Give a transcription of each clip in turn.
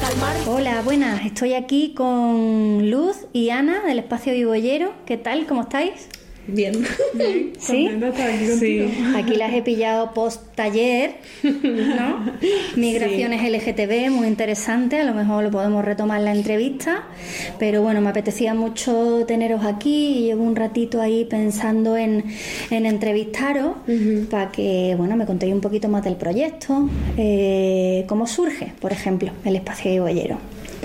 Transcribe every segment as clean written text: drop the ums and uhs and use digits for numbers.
Hola, buenas. Estoy aquí con Luz y Ana del Espacio Vivollero. ¿Qué tal? ¿Cómo estáis? Bien. ¿Sí? Aquí contigo. Sí. Aquí las he pillado post-taller, ¿no? Migraciones LGTB, muy interesante. A lo mejor lo podemos retomar en la entrevista. Pero bueno, me apetecía mucho teneros aquí y llevo un ratito ahí pensando en entrevistaros para que, bueno, me contéis un poquito más del proyecto. ¿Cómo surge, por ejemplo, el Espacio Vivollero?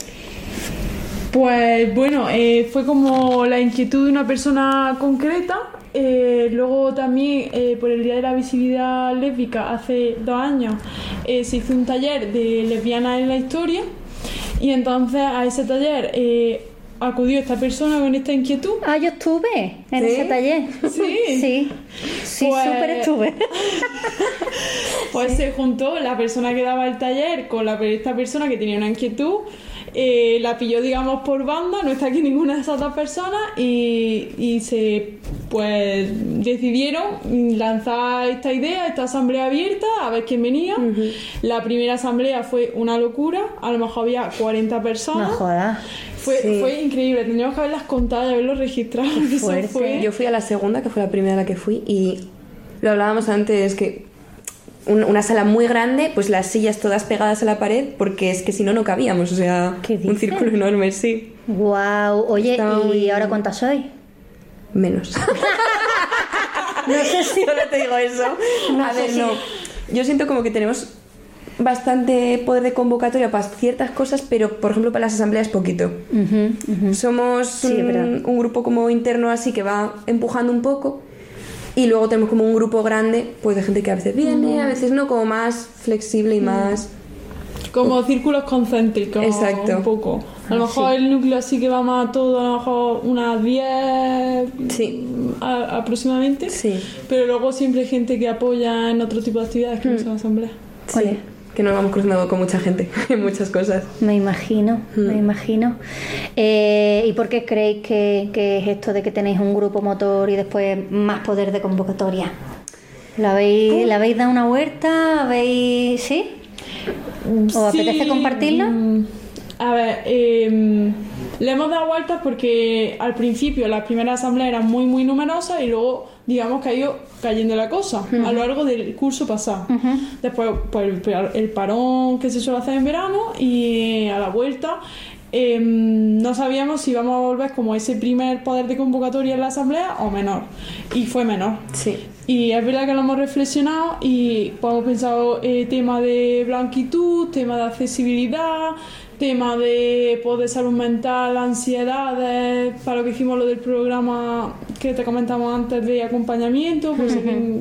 Pues bueno, fue como la inquietud de una persona concreta. Luego también por el Día de la Visibilidad Lésbica hace 2 años se hizo un taller de lesbianas en la historia y entonces a ese taller acudió esta persona con esta inquietud. Ah, yo estuve en ese taller. Sí. Sí, Pues, súper estuve. Pues se juntó la persona que daba el taller con esta persona que tenía una inquietud. La pilló, digamos, por banda, no está aquí ninguna de esas 2 personas y se pues decidieron lanzar esta idea, esta asamblea abierta, a ver quién venía. La primera asamblea fue una locura, a lo mejor había 40 personas. No jodas. Fue increíble, tendríamos que haberlas contado y haberlos registrado. Yo fui a la segunda, que fue la primera a la que fui, y lo hablábamos antes, que una sala muy grande, pues las sillas todas pegadas a la pared, porque es que si no, no cabíamos, o sea, un círculo enorme, sí. Guau, oye, ¿y ahora cuántas sois? Menos. No sé si... Solo te digo eso. A ver, no. Yo siento como que tenemos bastante poder de convocatoria para ciertas cosas, pero por ejemplo para las asambleas poquito. Somos un grupo como interno así que va empujando un poco. Y luego tenemos como un grupo grande, pues de gente que a veces viene, a veces no, como más flexible y más... Como círculos concéntricos. Exacto. Un poco. A lo mejor el núcleo sí que va más a todo, a lo mejor unas 10 aproximadamente. Sí. Pero luego siempre hay gente que apoya en otro tipo de actividades que no son asambleas. Sí. Oye. Que nos vamos cruzando con mucha gente en muchas cosas. Me imagino. ¿Y por qué creéis que es esto de que tenéis un grupo motor y después más poder de convocatoria? ¿Le habéis dado una vuelta? ¿Sí? ¿Os apetece compartirlo? A ver, le hemos dado vueltas porque al principio las primeras asambleas eran muy muy numerosas y luego digamos que ha ido cayendo la cosa a lo largo del curso pasado. Después pues, el parón que se suele hacer en verano y a la vuelta no sabíamos si íbamos a volver como ese primer poder de convocatoria en la asamblea o menor, y fue menor. Sí. Y es verdad que lo hemos reflexionado y pues, hemos pensado tema de blanquitud, tema de accesibilidad, tema de salud mental, ansiedades, para lo que hicimos lo del programa que te comentamos antes de acompañamiento, pues,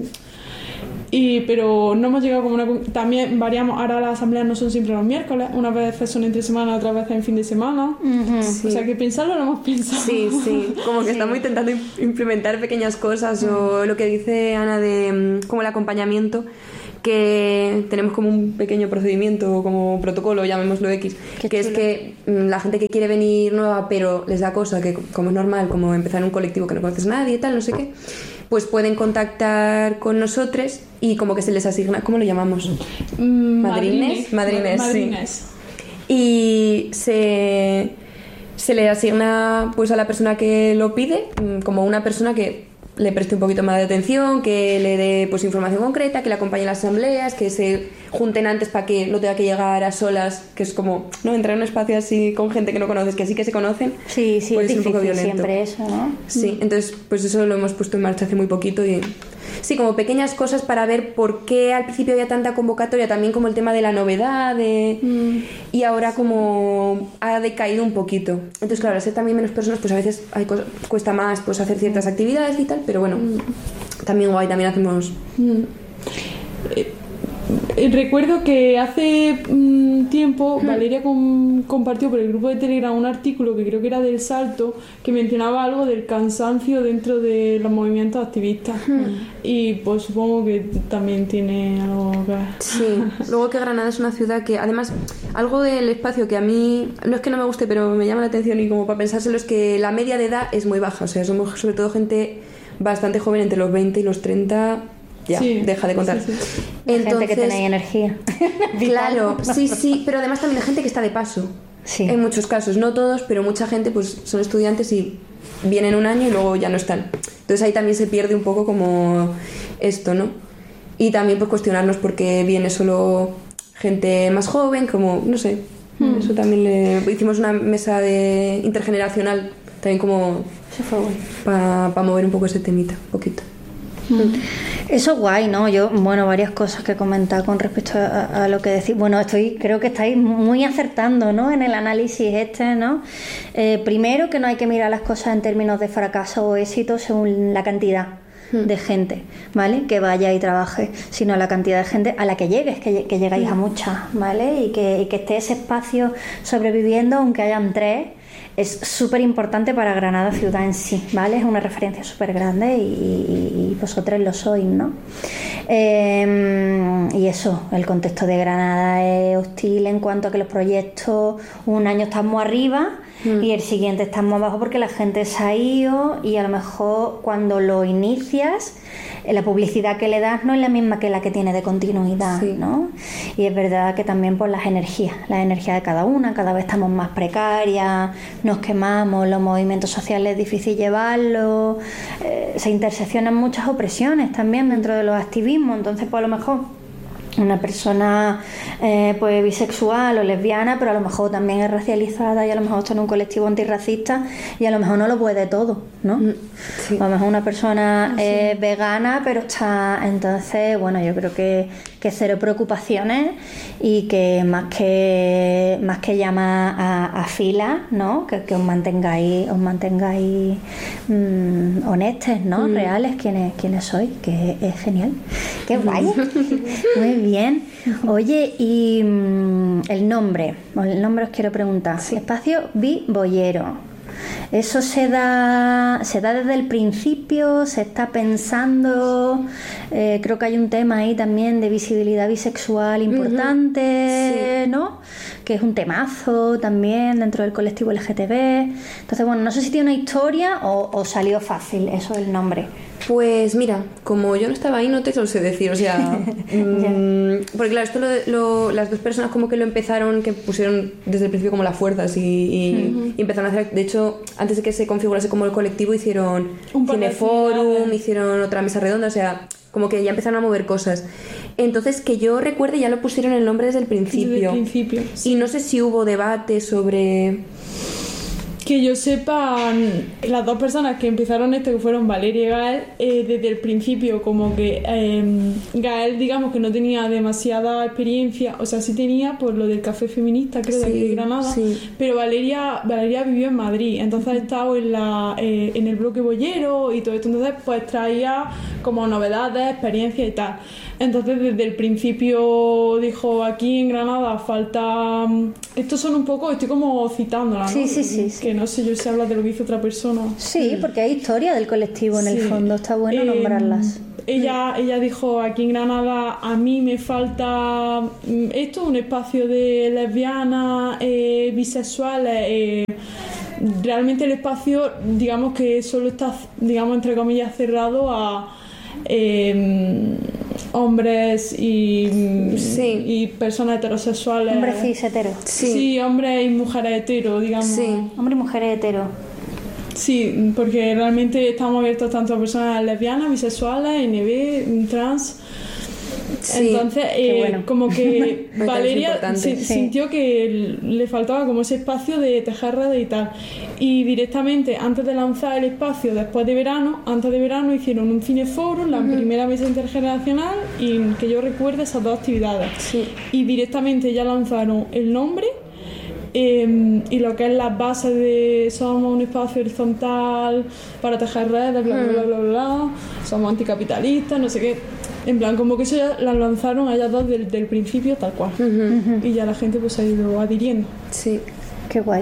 pero no hemos llegado como también variamos, ahora las asambleas no son siempre los miércoles, unas veces son entre semana, otras veces en fin de semana. O sea que pensarlo lo hemos pensado. Sí, como que estamos intentando implementar pequeñas cosas o lo que dice Ana de como el acompañamiento, que tenemos como un pequeño procedimiento, como protocolo, llamémoslo X, que es que la gente que quiere venir nueva pero les da cosa, que como es normal, como empezar en un colectivo que no conoces a nadie y tal, no sé qué, pues pueden contactar con nosotros y como que se les asigna, ¿cómo lo llamamos? Madrines, sí. Y se le asigna pues a la persona que lo pide como una persona que le preste un poquito más de atención, que le dé pues información concreta, que le acompañe en las asambleas, que se junten antes para que no tenga que llegar a solas, que es como no entrar en un espacio así con gente que no conoces, que sí que se conocen. Sí, puede es ser un poco violento. Siempre eso, ¿no? Sí, entonces pues eso lo hemos puesto en marcha hace muy poquito y sí, como pequeñas cosas para ver por qué al principio había tanta convocatoria, también como el tema de la novedad y ahora como ha decaído un poquito. Entonces claro, al ser también menos personas, pues a veces cuesta más pues hacer ciertas actividades y tal, pero bueno, también guay, también hacemos... Recuerdo que hace tiempo Valeria compartió por el grupo de Telegram un artículo que creo que era del Salto, que mencionaba algo del cansancio dentro de los movimientos activistas y pues supongo que también tiene algo que ver. Sí, luego que Granada es una ciudad que además algo del espacio que a mí no es que no me guste pero me llama la atención y como para pensárselo es que la media de edad es muy baja, o sea somos sobre todo gente bastante joven entre los 20 y los 30 ya, Sí, deja de contar. sí. Gente que tenéis energía. Claro, sí, pero además también hay gente que está de paso. Sí. En muchos casos, no todos, pero mucha gente pues son estudiantes y vienen un año y luego ya no están. Entonces ahí también se pierde un poco como esto, ¿no? Y también pues cuestionarnos por qué viene solo gente más joven, como, no sé, eso también hicimos una mesa intergeneracional, también como Eso fue bueno. para mover un poco ese temita, un poquito. Eso es guay, ¿no? Yo, bueno, varias cosas que comentar con respecto a lo que decís. Bueno, creo que estáis muy acertando, ¿no? En el análisis ¿no? Primero, que no hay que mirar las cosas en términos de fracaso o éxito según la cantidad de gente, ¿vale? Que vaya y trabaje, sino la cantidad de gente a la que llegues, que llegáis a muchas, ¿vale? Y que esté ese espacio sobreviviendo, aunque hayan 3. Es súper importante para Granada ciudad en sí, ¿vale? Es una referencia súper grande y vosotros lo sois, ¿no? Y eso, el contexto de Granada es hostil en cuanto a que los proyectos un año están muy arriba y el siguiente están muy abajo porque la gente se ha ido y a lo mejor cuando lo inicias la publicidad que le das no es la misma que la que tiene de continuidad, ¿no? Y es verdad que también por las energías de cada una, cada vez estamos más precarias, nos quemamos, los movimientos sociales es difícil llevarlos, se interseccionan muchas opresiones también dentro de los activismos, entonces pues a lo mejor una persona pues bisexual o lesbiana, pero a lo mejor también es racializada y a lo mejor está en un colectivo antirracista y a lo mejor no lo puede todo, ¿no? Sí. A lo mejor una persona es vegana, pero está... Entonces, bueno, yo creo que cero preocupaciones y que más que llamar a fila, ¿no? Que os mantengáis honestos, ¿no? Reales, quienes sois, que es genial. ¡Qué guay! Muy bien. Oye, y el nombre os quiero preguntar. Espacio Bibollero. ¿Eso se da desde el principio? ¿Se está pensando? Creo que hay un tema ahí también de visibilidad bisexual importante, ¿no? Que es un temazo también dentro del colectivo LGTB. Entonces, bueno, no sé si tiene una historia o salió fácil eso del nombre. Pues mira, como yo no estaba ahí, no te lo sé decir, o sea, porque claro, esto las dos personas como que lo empezaron, que pusieron desde el principio como las fuerzas y empezaron a hacer, de hecho, antes de que se configurase como el colectivo, hicieron un cineforum, hicieron otra mesa redonda, o sea, como que ya empezaron a mover cosas. Entonces, que yo recuerde, ya lo pusieron el nombre desde el principio. Desde el principio, sí. Y no sé si hubo debate sobre... Que yo sepa, las dos personas que empezaron esto, que fueron Valeria y Gael, desde el principio, como que Gael, digamos que no tenía demasiada experiencia, o sea, sí tenía por lo del café feminista, creo, de aquí de Granada, pero Valeria vivió en Madrid, entonces ha estado en el bloque bollero y todo esto, entonces pues traía como novedades, experiencias y tal. Entonces desde el principio dijo, aquí en Granada falta... Estos son un poco, estoy como citándola, ¿no? Sí. Que no sé yo si habla de lo que hizo otra persona. Sí, porque hay historia del colectivo en el fondo, está bueno nombrarlas. Ella dijo, aquí en Granada a mí me falta esto, un espacio de lesbianas, bisexuales, realmente el espacio, digamos que solo está, digamos, entre comillas, cerrado a hombres y personas heterosexuales. Hombres cis heteros. Sí, hombres y mujeres heteros, digamos. Sí, hombres y mujeres heteros. Sí, porque realmente estamos abiertos tanto a personas lesbianas, bisexuales, NB, trans. Sí, entonces, bueno. Como que Valeria sintió que le faltaba como ese espacio de tejer redes y tal. Y directamente, antes de lanzar el espacio, antes de verano, hicieron un cineforum, la primera mesa intergeneracional, y que yo recuerde esas dos actividades. Sí. Y directamente ya lanzaron el nombre. Y lo que es las bases de somos un espacio horizontal para tejer redes, bla bla bla bla, somos anticapitalistas, no sé qué, en plan como que eso ya las lanzaron a ellas dos del principio tal cual, y ya la gente pues ha ido adhiriendo. Sí, qué guay.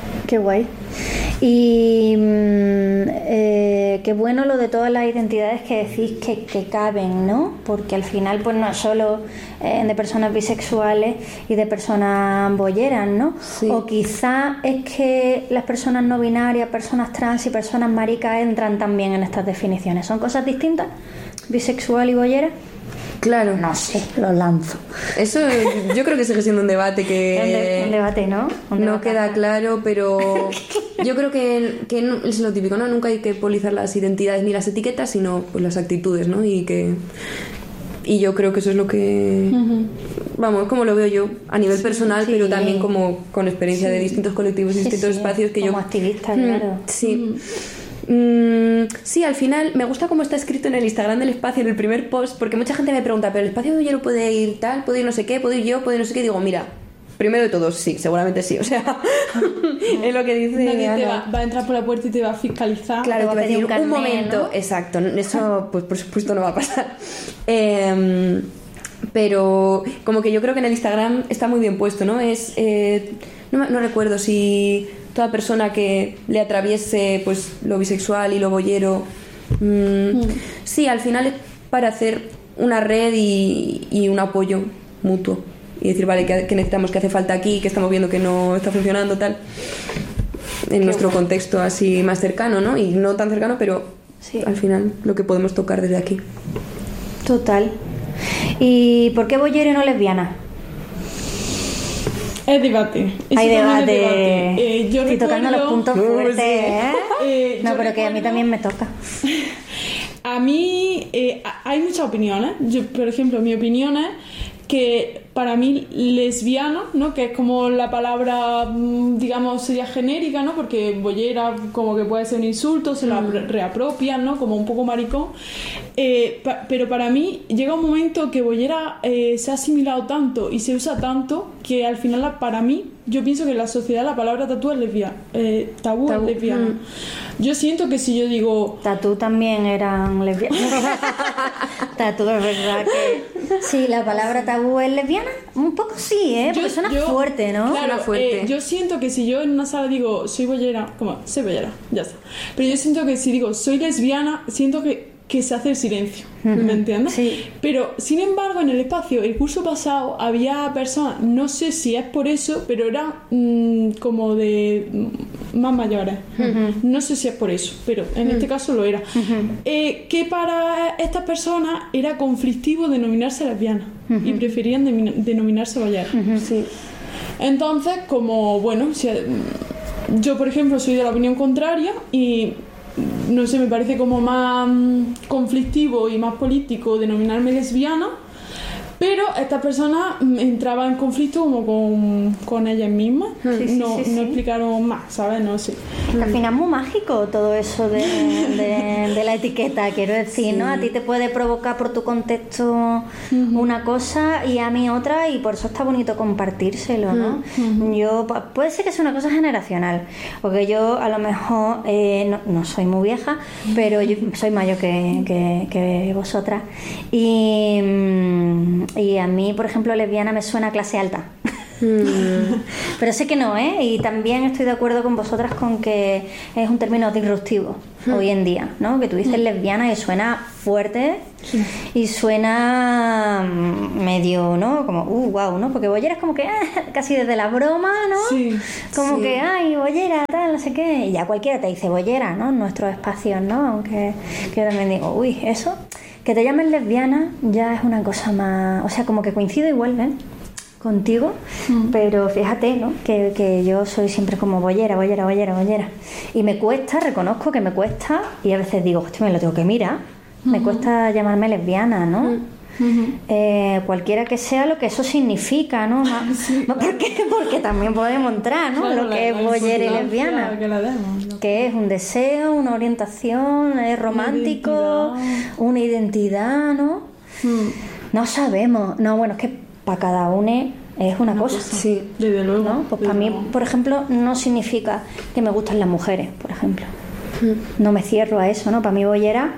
Y qué bueno lo de todas las identidades que decís que caben, ¿no? Porque al final pues no es solo de personas bisexuales y de personas bolleras, ¿no? Sí. O quizá es que las personas no binarias, personas trans y personas maricas entran también en estas definiciones. ¿Son cosas distintas? bisexual y bollera? Claro. No sé, lo lanzo. Eso yo creo que sigue siendo un debate que... Un debate, ¿no? No queda claro, pero yo creo que no, es lo típico, ¿no? Nunca hay que politizar las identidades ni las etiquetas, sino pues las actitudes, ¿no? Y yo creo que eso es lo que... Vamos, como lo veo yo a nivel personal, pero también como con experiencia de distintos colectivos y distintos espacios que como activista, claro. Sí. Sí, al final me gusta cómo está escrito en el Instagram del espacio, en el primer post, porque mucha gente me pregunta, pero el espacio de bollero puede ir tal, puede ir no sé qué, puede ir yo, puede ir no sé qué. Digo, mira, primero de todo, sí, seguramente sí, o sea, es lo que dice. Nadie te va a entrar por la puerta y te va a fiscalizar. Claro, te va a decir un carnet, un momento, ¿no? exacto, eso pues por supuesto no va a pasar. Pero como que yo creo que en el Instagram está muy bien puesto, ¿no? No recuerdo si toda persona que le atraviese pues lo bisexual y lo bollero, sí, al final es para hacer una red y un apoyo mutuo y decir, vale, que necesitamos, que hace falta aquí, que estamos viendo que no está funcionando, tal, en nuestro contexto así más cercano, ¿no? Y no tan cercano, pero al final lo que podemos tocar desde aquí. Total. ¿Y por qué bollera y no lesbiana? Es debate. Hay debate. Yo estoy tocando los puntos fuertes, no, pero que a mí recuerdo... también me toca. A mí hay muchas opiniones. Yo, por ejemplo, mi opinión es que para mí lesbiana, ¿no? Que es como la palabra, digamos, sería genérica, ¿no? Porque bollera como que puede ser un insulto, se la reapropian, ¿no? Como un poco maricón. Pero para mí llega un momento que bollera se ha asimilado tanto y se usa tanto que al final para mí, yo pienso que en la sociedad la palabra tatú es lesbiana. Tabú es lesbiana. Yo siento que si yo digo... Tatú también eran lesbianas. Tatú es verdad que... Sí, la palabra tabú es lesbiana. Un poco sí, porque suena fuerte, ¿no? Claro, suena fuerte. Yo siento que si yo en una sala digo soy bollera, como soy bollera, ya está. Pero yo siento que si digo soy lesbiana, siento que se hace el silencio, ¿me entiendes? Sí. Pero sin embargo en el espacio, el curso pasado había personas, no sé si es por eso, pero eran como de más mayores. No sé si es por eso, pero en este caso lo era. Que para estas personas era conflictivo denominarse lesbiana y preferían denominarse bollera. Sí. Entonces, como bueno, yo por ejemplo soy de la opinión contraria y no sé, me parece como más conflictivo y más político denominarme lesbiana, pero estas personas entraban en conflicto como con ellas mismas. No explicaron más, ¿sabes? No sé. Que al final es muy mágico todo eso de la etiqueta, quiero decir, ¿no? A ti te puede provocar por tu contexto una cosa y a mí otra, y por eso está bonito compartírselo, ¿no? Yo, puede ser que sea una cosa generacional, porque yo a lo mejor no soy muy vieja, pero yo soy mayor que vosotras, y a mí, por ejemplo, lesbiana me suena a clase alta. Pero sé que no, y también estoy de acuerdo con vosotras con que es un término disruptivo hoy en día, ¿no? Que tú dices lesbiana y suena fuerte y suena medio, ¿no? Como, wow, ¿no? Porque bollera es como que casi desde la broma, ¿no? Sí. Como que, ay, bollera, tal, no sé qué. Y ya cualquiera te dice bollera, ¿no? En nuestros espacios, ¿no? Aunque yo también digo, uy, eso, que te llamen lesbiana ya es una cosa más... O sea, como que coincido igual, ¿ven? Contigo, pero fíjate, ¿no? Que yo soy siempre como bollera. Y me cuesta, reconozco que me cuesta, y a veces digo, hostia, me lo tengo que mirar. Me cuesta llamarme lesbiana, ¿no? Cualquiera que sea lo que eso significa, ¿no? Porque también podemos entrar, ¿no? Claro, lo que es bollera y lesbiana. Que es un deseo, una orientación, es romántico, una identidad, ¿no? No sabemos. No, bueno, es que para cada uno es una cosa. Sí, desde luego. ¿No? Pues para mí, por ejemplo, no significa que me gustan las mujeres, por ejemplo. No me cierro a eso, ¿no? Para mí bollera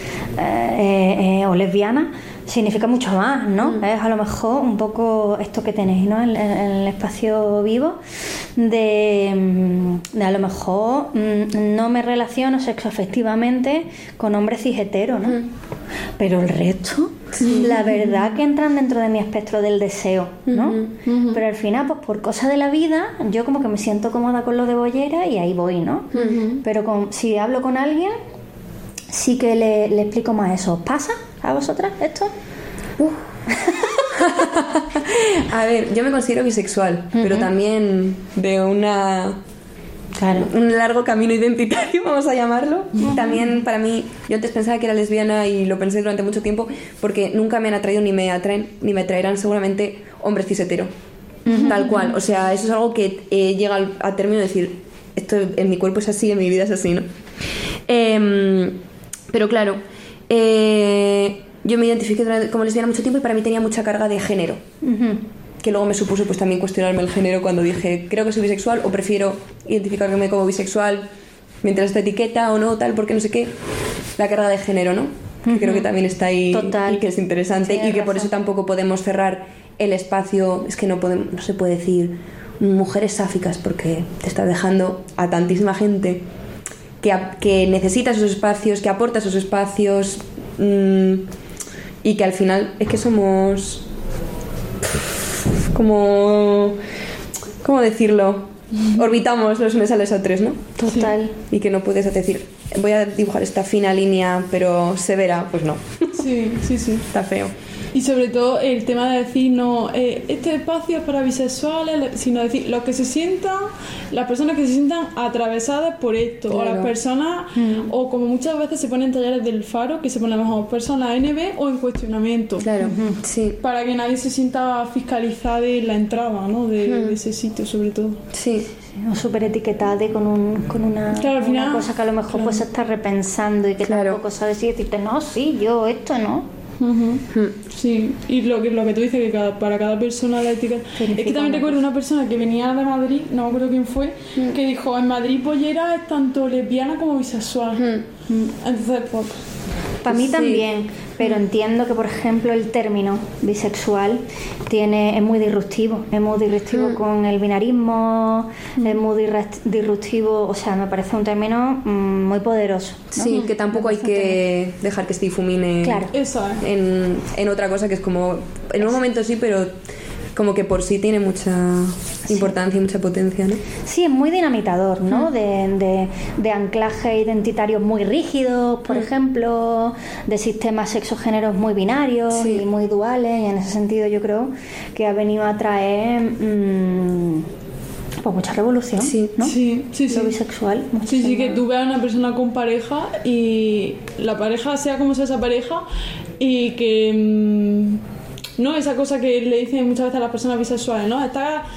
o lesbiana significa mucho más, ¿no? Es a lo mejor un poco esto que tenéis, ¿no? En el espacio vivo de a lo mejor no me relaciono sexoafectivamente con hombres cis hetero, ¿no? Pero el resto, la verdad que entran dentro de mi espectro del deseo, ¿no? Pero al final, pues por cosa de la vida, yo como que me siento cómoda con lo de bollera y ahí voy, ¿no? Pero si hablo con alguien, sí que le explico más eso. ¿Os pasa? a vosotras esto? A ver, yo me considero bisexual, pero también de un largo camino identitario, vamos a llamarlo. También para mí, yo antes pensaba que era lesbiana y lo pensé durante mucho tiempo porque nunca me han atraído ni me atraen ni me atraerán seguramente hombres cis hetero. Tal cual, o sea, eso es algo que llega a término de decir, esto en mi cuerpo es así, en mi vida es así, ¿no? Pero claro, yo me identifiqué como lesbiana mucho tiempo y para mí tenía mucha carga de género. Que luego me supuso pues también cuestionarme el género cuando dije, creo que soy bisexual o prefiero identificarme como bisexual mientras esta etiqueta o no, tal, porque no sé qué. La carga de género, ¿no? Que creo que también está ahí. Total. Y que es interesante. Tienes y que por razón. eso tampoco podemos cerrar el espacio. Es que no se puede decir mujeres sáficas porque te estás dejando a tantísima gente que necesita esos espacios, que aporta esos espacios, y que al final es que somos ¿cómo decirlo? Orbitamos los unos a los otros, ¿no? Total. Y que no puedes decir, voy a dibujar esta fina línea pero severa, pues no. Sí. Está feo. Y sobre todo el tema de decir, no, este espacio es para bisexuales, sino decir, los que se sientan, las personas que se sientan atravesadas por esto, Claro. o las personas, o como muchas veces se ponen talleres del Faro, que se ponen mejor personas NB o en cuestionamiento. Claro, sí. Para que nadie se sienta fiscalizado en la entrada, ¿no? De ese sitio, sobre todo. Sí. O súper etiquetada con una, Claro, al final, una cosa que a lo mejor pues se está repensando y que Claro. tampoco sabes si decirte, no, sí, yo esto no. Sí, y lo que tú dices, que para cada persona la etiqueta. Es que también recuerdo una persona que venía de Madrid, no me acuerdo quién fue, que dijo: en Madrid Pollera es tanto lesbiana como bisexual. Entonces, pues. Para mí Sí. también, pero entiendo que, por ejemplo, el término bisexual es muy disruptivo. Es muy disruptivo con el binarismo, es muy disruptivo, o sea, me parece un término muy poderoso, ¿no? Sí, que tampoco hay que dejar que se difumine Claro. Eso es. en otra cosa que es como, en un momento sí, pero como que por sí tiene mucha importancia y mucha potencia, ¿no? Sí, es muy dinamitador, ¿no? De anclajes identitarios muy rígidos, por ejemplo, de sistemas sexogéneros muy binarios Sí. y muy duales, y en ese sentido yo creo que ha venido a traer pues mucha revolución, Sí. ¿no? Sí. Lo bisexual. Sí, que tú veas a una persona con pareja y la pareja sea como sea esa pareja y que no, esa cosa que le dicen muchas veces a las personas bisexuales, ¿no?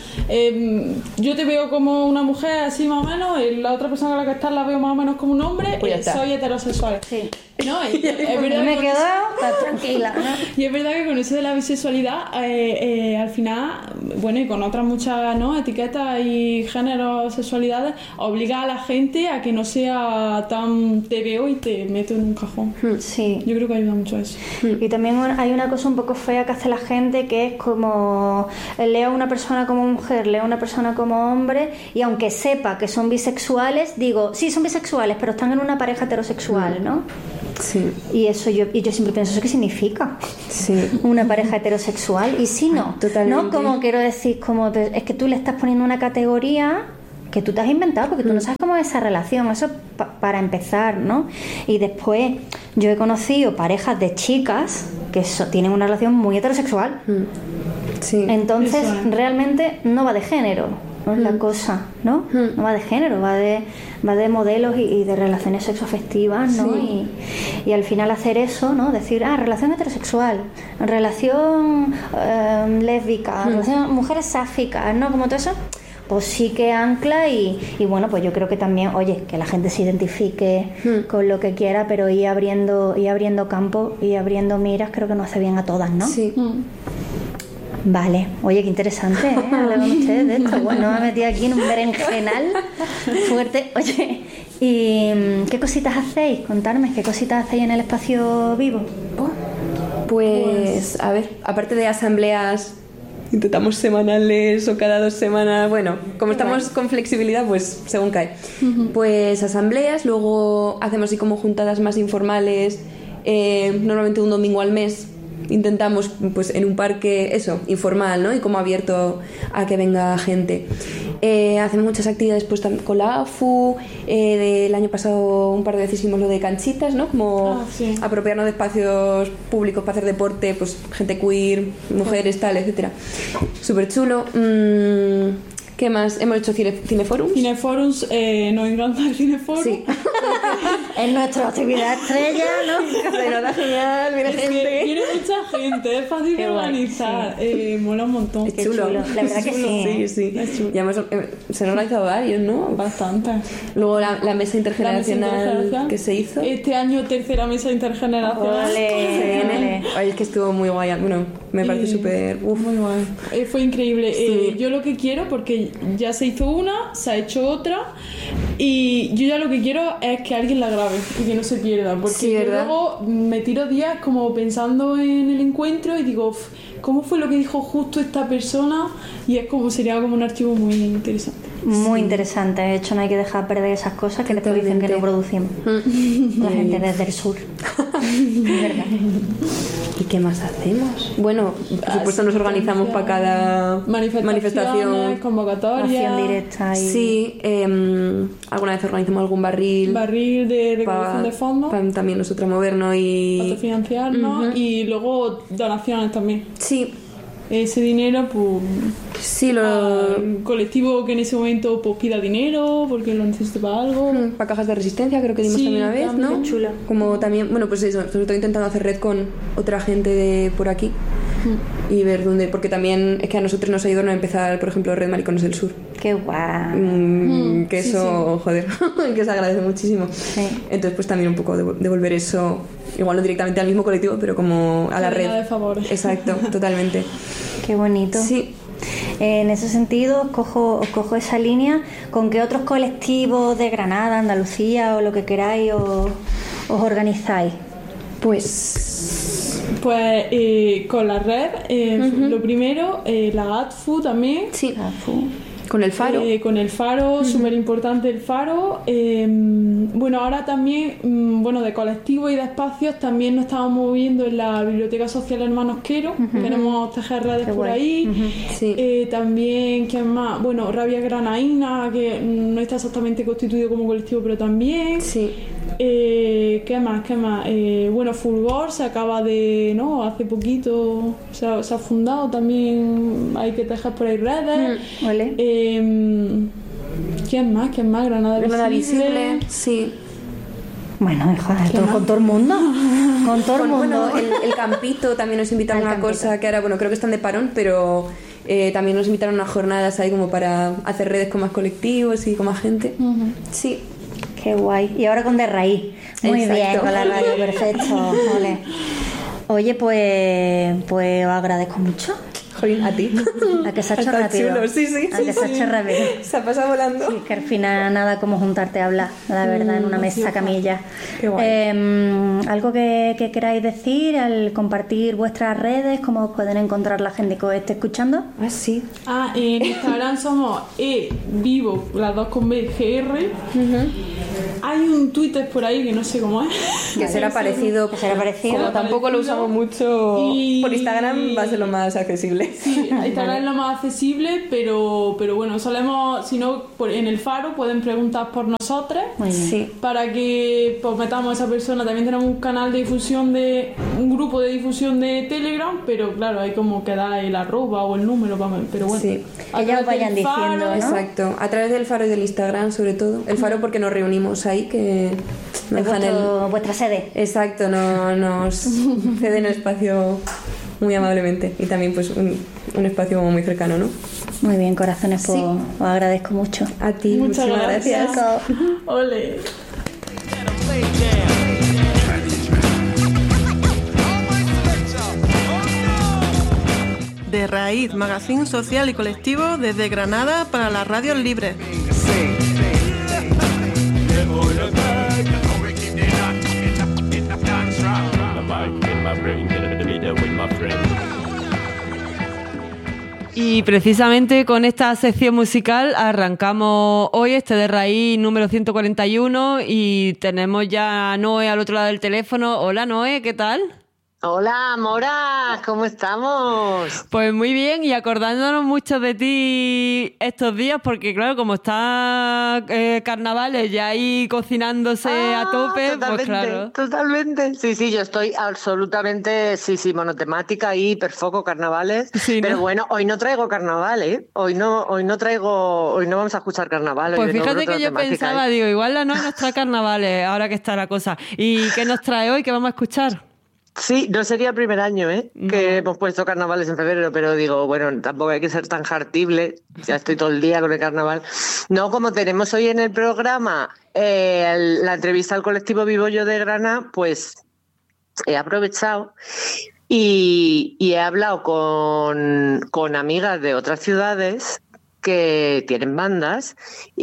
Yo te veo como una mujer así más o menos, y la otra persona con la que estás la veo más o menos como un hombre, Pues ya está. soy heterosexual. Sí. ¿No? Es Yo verdad me que quedo tranquila, ¿no? y es verdad que con eso de la bisexualidad, al final, bueno, y con otras muchas, ¿no?, etiquetas y géneros, sexualidades, obliga a la gente a que no sea tan te veo y te meto en un cajón. Sí. Yo creo que ayuda mucho a eso. Y también hay una cosa un poco fea que hace la gente, que es como lea a una persona como mujer, lea a una persona como hombre, y aunque sepa que son bisexuales, digo, sí, son bisexuales, pero están en una pareja heterosexual, ¿no? Sí, Y eso yo siempre pienso, ¿eso qué significa? sí. Una pareja heterosexual. Y si no, Totalmente. no como quiero decir, como es que tú le estás poniendo una categoría que tú te has inventado porque tú no sabes cómo es esa relación. Eso para empezar, ¿no? Y después yo he conocido parejas de chicas que tienen una relación muy heterosexual. Sí. Entonces Eso es. realmente no va de género, no es la cosa, ¿no? No va de género, va de modelos y de relaciones sexoafectivas, ¿no? Y al final hacer eso, ¿no? Decir, relación heterosexual, relación lésbica, relación mujeres sáficas, ¿no? Como todo eso, pues sí que ancla y bueno, pues yo creo que también, oye, que la gente se identifique con lo que quiera, pero ir abriendo campo y abriendo miras, creo que nos hace bien a todas, ¿no? Sí. Vale, oye, qué interesante, ¿eh? Hablar con ustedes de esto. Bueno, me he metido aquí en un berenjenal fuerte. Oye, ¿y qué cositas hacéis? Contadme, ¿qué cositas hacéis en el espacio vivo? Pues, a ver, aparte de asambleas, intentamos semanales o cada 2 semanas, bueno, como estamos con flexibilidad, pues según cae. Pues asambleas, luego hacemos así como juntadas más informales, normalmente un domingo al mes, intentamos pues en un parque, eso, informal, ¿no? Y como abierto a que venga gente. Hacemos muchas actividades pues con la AFU. El año pasado un par de veces hicimos lo de canchitas, ¿no? Como sí. apropiarnos de espacios públicos para hacer deporte, pues gente queer, mujeres, tal, etcétera. Súper chulo. ¿Qué más? Hemos hecho cineforums. Cineforums, nos encanta el cineforum. Sí. Es nuestra actividad estrella, ¿no? Se nos da genial, viene gente. Viene mucha gente, es fácil de organizar, mola un montón. Es chulo. La verdad que sí. Sí. Es chulo. Ya se han organizado varios, ¿no? Bastante. Luego la mesa intergeneracional intergeneracional. que se hizo. Este año tercera mesa intergeneracional. Ole. Ay, es que estuvo muy guay. Bueno, me parece súper... Muy guay. Fue increíble. Sí. Yo lo que quiero, porque ya se hizo una, se ha hecho otra, y yo ya lo que quiero es que alguien la grabe y que no se pierda, porque Sí, yo ¿verdad? luego me tiro días como pensando en el encuentro y digo, ¿cómo fue lo que dijo justo esta persona? Y es como, sería como un archivo muy interesante. Muy interesante. De hecho, no hay que dejar perder esas cosas que después dicen que no producimos. La gente desde el sur. Es verdad. ¿Y qué más hacemos? Bueno, por supuesto nos organizamos para cada manifestación. Convocatorias, Acción directa y... Sí, alguna vez organizamos algún barril de recaudación de fondos, para también nosotros movernos y... autofinanciarnos, y luego donaciones también. Sí, Ese dinero, pues, sí, al colectivo que en ese momento pues pida dinero porque lo necesita para algo. para cajas de resistencia creo que dimos Sí, también una vez, también. ¿no? Qué chulo. Como también, bueno, pues eso, sobre todo intentando hacer red con otra gente de por aquí y ver dónde, porque también es que a nosotros nos ha ido a empezar, por ejemplo, Red Maricones del Sur. Qué guay. Que eso, joder, que se agradece muchísimo. Sí. Entonces, pues también un poco devolver eso, igual no directamente al mismo colectivo, pero como a la Cadena red. de favores. Exacto, totalmente. Qué bonito. Sí. En ese sentido, os cojo esa línea. ¿Con qué otros colectivos de Granada, Andalucía o lo que queráis os organizáis? Pues con la red, lo primero, la ATFU también. sí, con el faro. Con el faro, súper importante el faro. Bueno, ahora también, bueno, de colectivos y de espacios también nos estamos moviendo en la Biblioteca Social Hermanos Quero. Queremos tejer redes Qué por guay. ahí. Sí. También, ¿qué más? Bueno, Rabia Granaína, que no está exactamente constituido como colectivo, pero también. Sí. ¿Qué más? Bueno, Fulgor se acaba de, ¿no? Hace poquito se ha fundado también, hay que tejer por ahí redes. Ole. ¿Quién más? Granada Visible. Sí. Bueno, joder, con todo el mundo. Con todo el mundo. Bueno, el campito también nos invitaron a una cosa que ahora, bueno, creo que están de parón, pero también nos invitaron a unas jornadas ahí como para hacer redes con más colectivos y con más gente. Sí. Qué guay. Y ahora con De Raíz. Muy Exacto. bien, con la radio, perfecto. Ole. Oye, pues os agradezco mucho. Jolín, a ti. A que se ha hecho Está rápido. chulo, sí. A que se ha hecho rápido. Se ha pasado volando. Sí, que al final nada como juntarte a hablar, la verdad, en una mesa camilla. Qué guay. ¿Algo que queráis decir al compartir vuestras redes? ¿Cómo os pueden encontrar la gente que os esté escuchando? Ah, sí. En Instagram somos vivo, las dos con B, GR. Hay un Twitter por ahí que no sé cómo es. Que será parecido. Como tampoco lo usamos mucho Y- por Instagram, va a ser lo más accesible. Sí, Instagram es lo más accesible, pero bueno, solemos, si no, en el faro pueden preguntar por nosotros. Muy bien. Sí. Para que pues metamos a esa persona. También tenemos un canal de difusión un grupo de difusión de Telegram, pero claro, hay como que da el arroba o el número, pero bueno. Sí. A Ellas través vayan del faro, diciendo, ¿no? Exacto. A través del faro y del Instagram, sobre todo. El faro porque nos reunimos ahí, que nos Es dejan vuestra sede. Exacto, nos ceden el espacio muy amablemente y también pues un espacio muy cercano, ¿no? Muy bien, corazones, pues Sí. os agradezco mucho. A ti, Muchas muchísimas gracias. gracias. Ole. De Raíz, magazín social y colectivo desde Granada para las radios libres. Y precisamente con esta sección musical arrancamos hoy este de Raíz número 141 y tenemos ya a Noé al otro lado del teléfono. Hola Noé, ¿qué tal? Hola, Mora, ¿cómo estamos? Pues muy bien, y acordándonos mucho de ti estos días, porque claro, como está carnavales ya ahí cocinándose a tope, pues claro. Totalmente. Sí, yo estoy absolutamente, monotemática y hiperfoco carnavales. Sí, ¿no? Pero bueno, hoy no traigo carnaval, ¿eh? Hoy no vamos a escuchar carnaval. Pues hoy vengo fíjate con que yo otra temática, pensaba, digo, igual la noche nos trae carnavales, ahora que está la cosa. ¿Y qué nos trae hoy? ¿Qué vamos a escuchar? Sí, no sería el primer año, que hemos puesto carnavales en febrero, pero digo, bueno, tampoco hay que ser tan jartible, ya estoy todo el día con el carnaval. No, como tenemos hoy en el programa la entrevista al colectivo Vivo Yo de Granada, pues he aprovechado y he hablado con amigas de otras ciudades que tienen bandas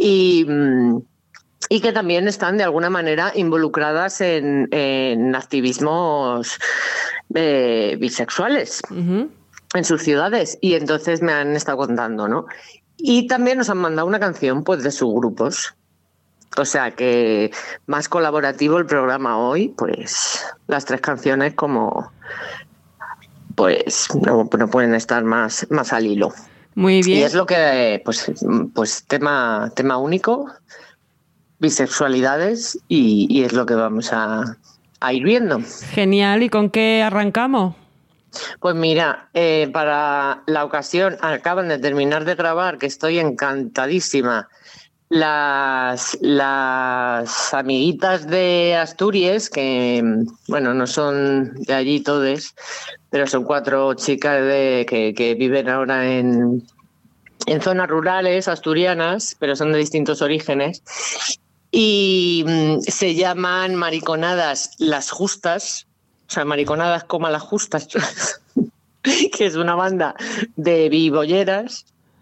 y que también están de alguna manera involucradas en activismos bisexuales en sus ciudades, y entonces me han estado contando, ¿no? Y también nos han mandado una canción pues de sus grupos. O sea que más colaborativo el programa hoy, pues las 3 canciones como pues no pueden estar más al hilo. Muy bien. Y es lo que pues tema único, bisexualidades, y es lo que vamos a ir viendo. Genial, ¿y con qué arrancamos? Pues mira, para la ocasión acaban de terminar de grabar, que estoy encantadísima, las amiguitas de Asturias, que bueno, no son de allí todes, pero son 4 chicas que viven ahora en zonas rurales asturianas, pero son de distintos orígenes. Y se llaman Mariconadas Las Justas, o sea, Mariconadas como Las Justas, que es una banda de bibolleras,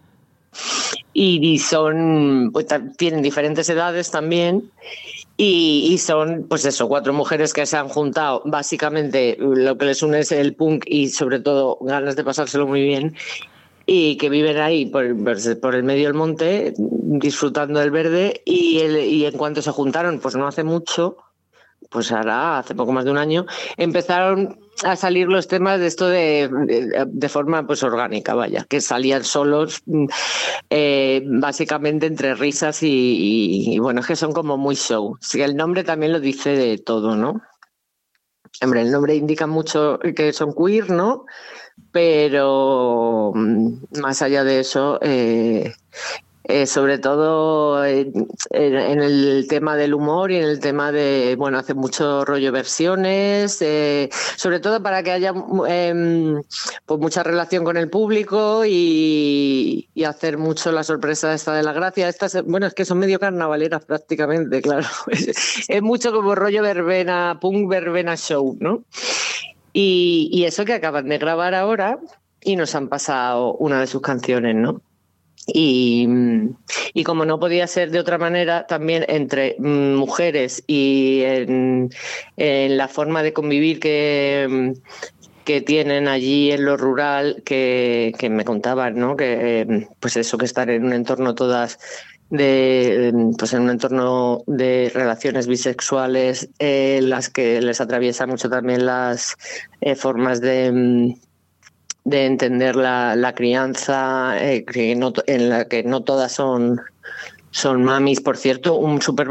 y son, pues tienen diferentes edades también, y son, pues eso, 4 mujeres que se han juntado. Básicamente lo que les une es el punk y sobre todo ganas de pasárselo muy bien, y que viven ahí por el medio del monte disfrutando del verde, y en cuanto se juntaron, pues no hace mucho, pues ahora hace poco más de un año, empezaron a salir los temas de esto de forma pues orgánica, vaya, que salían solos, básicamente entre risas y bueno, es que son como muy show. Sí, el nombre también lo dice de todo, ¿no? Hombre, el nombre indica mucho que son queer, ¿no? Pero más allá de eso, sobre todo en el tema del humor y en el tema de, bueno, hace mucho rollo versiones, sobre todo para que haya pues mucha relación con el público y hacer mucho la sorpresa esta de la gracia. Bueno, es que son medio carnavaleras prácticamente, claro. Es mucho como rollo verbena, punk verbena show, ¿no? Y eso que acaban de grabar ahora y nos han pasado una de sus canciones, ¿no? Y como no podía ser de otra manera, también entre mujeres y en la forma de convivir que tienen allí en lo rural, que me contaban, ¿no? Que pues eso, que estar en un entorno todas pues en un entorno de relaciones bisexuales, las que les atraviesa mucho también las formas de entender la crianza, en la que no todas son mamis. Por cierto, un súper